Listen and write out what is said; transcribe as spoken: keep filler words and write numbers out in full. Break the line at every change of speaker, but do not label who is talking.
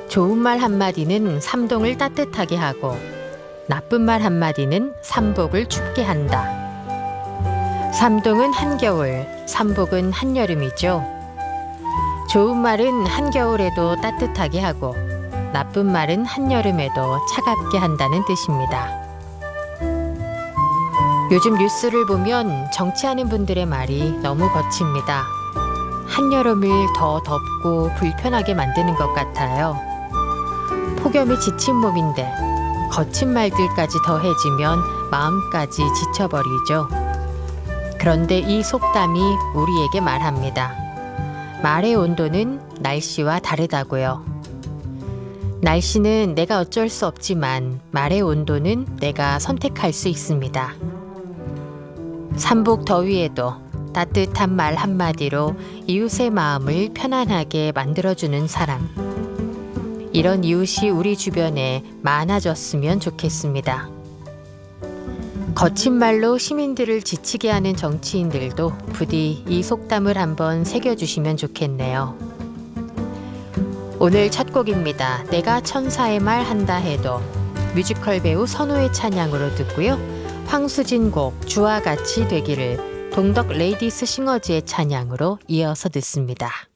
좋은 말 한마디는 삼동을 따뜻하게 하고 나쁜 말 한마디는 삼복을 춥게 한다. 삼동은 한겨울, 삼복은 한여름이죠. 좋은 말은 한겨울에도 따뜻하게 하고 나쁜 말은 한여름에도 차갑게 한다는 뜻입니다. 요즘 뉴스를 보면 정치하는 분들의 말이 너무 거칩니다. 한여름을 더 덥고 불편하게 만드는 것 같아요. 폭염에 지친 몸인데 거친 말들까지 더해지면 마음까지 지쳐버리죠. 그런데 이 속담이 우리에게 말합니다. 말의 온도는 날씨와 다르다고요. 날씨는 내가 어쩔 수 없지만 말의 온도는 내가 선택할 수 있습니다. 삼복 더위에도 따뜻한 말 한마디로 이웃의 마음을 편안하게 만들어주는 사람. 이런 이웃이 우리 주변에 많아졌으면 좋겠습니다. 거친 말로 시민들을 지치게 하는 정치인들도 부디 이 속담을 한번 새겨주시면 좋겠네요. 오늘 첫 곡입니다. 내가 천사의 말 한다 해도 뮤지컬 배우 선호의 찬양으로 듣고요. 황수진 곡 주와 같이 되기를 동덕 레이디스 싱어즈의 찬양으로 이어서 듣습니다.